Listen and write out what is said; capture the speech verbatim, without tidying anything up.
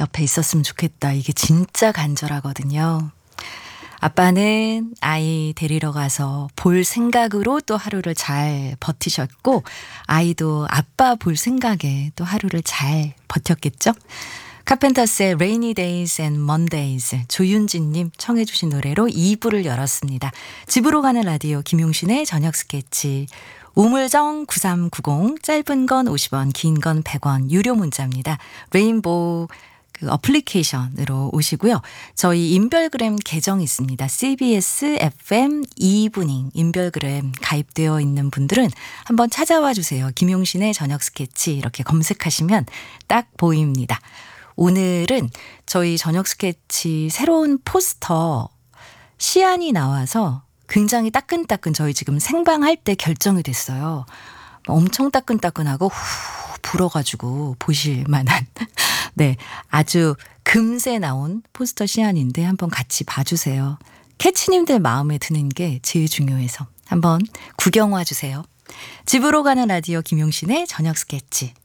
옆에 있었으면 좋겠다. 이게 진짜 간절하거든요. 아빠는 아이 데리러 가서 볼 생각으로 또 하루를 잘 버티셨고, 아이도 아빠 볼 생각에 또 하루를 잘 버텼겠죠? 카펜터스의 Rainy Days and Mondays, 조윤진님 청해 주신 노래로 이 부를 열었습니다. 집으로 가는 라디오 김용신의 저녁 스케치. 우물정 구삼구공, 짧은 건 오십 원, 긴 건 백 원, 유료 문자입니다. 레인보우 그 어플리케이션으로 오시고요. 저희 인별그램 계정이 있습니다. 씨비에스 에프엠 이브닝 인별그램 가입되어 있는 분들은 한번 찾아와 주세요. 김용신의 저녁 스케치 이렇게 검색하시면 딱 보입니다. 오늘은 저희 저녁 스케치 새로운 포스터 시안이 나와서 굉장히 따끈따끈, 저희 지금 생방할 때 결정이 됐어요. 엄청 따끈따끈하고 후 불어가지고 보실 만한 네, 아주 금세 나온 포스터 시안인데 한번 같이 봐주세요. 캐치님들 마음에 드는 게 제일 중요해서 한번 구경 와주세요. 집으로 가는 라디오 김용신의 저녁 스케치.